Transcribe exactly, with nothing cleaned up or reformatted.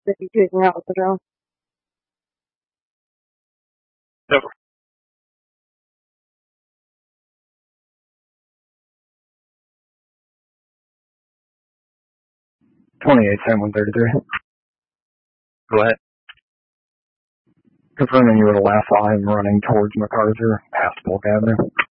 fifty-two, we're out with the drone. Over. twenty-eight, ten, one thirty-three. Go ahead. Confirming you were the last line running towards MacArthur, past Bulk Avenue.